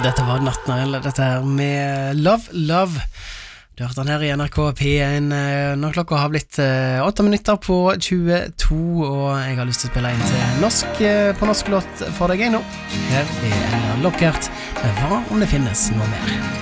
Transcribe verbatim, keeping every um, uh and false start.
Dette var Nattnarel, dette her med Love, Love. Du hørte den her i N R K P én når klokka har blitt åtte minutter på tjueto, og jeg har lyst til å spille inn til norsk på norsk låt for deg nå. Her er Ella Lockert med Hva om det finnes noe mer?